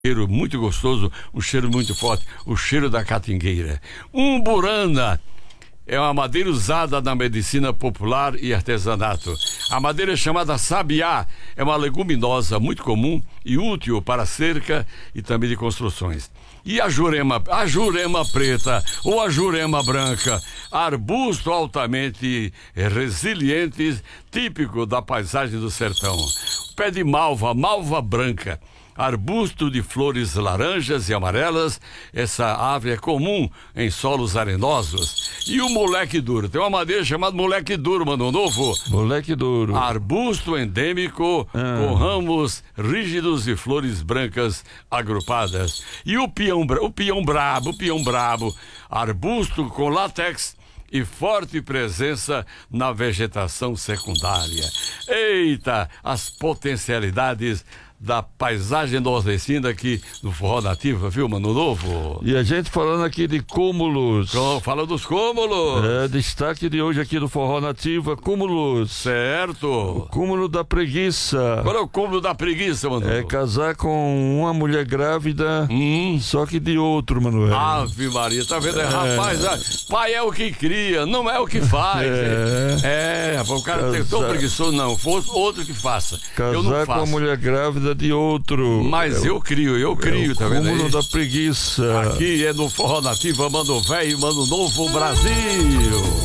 cheiro muito gostoso, um cheiro muito forte, o cheiro da catingueira. Umburana é uma madeira usada na medicina popular e artesanato. A madeira chamada sabiá é uma leguminosa muito comum e útil para cerca e também de construções. E a jurema preta ou a jurema branca, arbusto altamente resiliente, típico da paisagem do sertão. Pé de malva branca, arbusto de flores laranjas e amarelas. Essa ave é comum em solos arenosos. E o moleque duro, tem uma madeira chamada moleque duro, mano, novo. Moleque duro. Arbusto endêmico com ramos rígidos e flores brancas agrupadas. E o peão brabo, arbusto com látex e forte presença na vegetação secundária. Eita, as potencialidades da paisagem nordestina aqui no Forró Nativa, viu, Mano Novo? E a gente falando aqui de cúmulos. Fala dos cúmulos. Destaque de hoje aqui do Forró Nativa, cúmulos. Certo. O cúmulo da preguiça. Qual é o cúmulo da preguiça, Mano Novo? É casar com uma mulher grávida, só que de outro, Manuel. Ave Maria, tá vendo? Rapaz, pai é o que cria, não é o que faz. O cara tem tão preguiçoso, não. Fosse outro que faça. Eu não Casar faço. com a mulher grávida de outro. Mas eu crio, tá vendo aí? Cúmulo da preguiça. Aqui é no Forró Nativa, Mano Velho, Mano Novo, Brasil.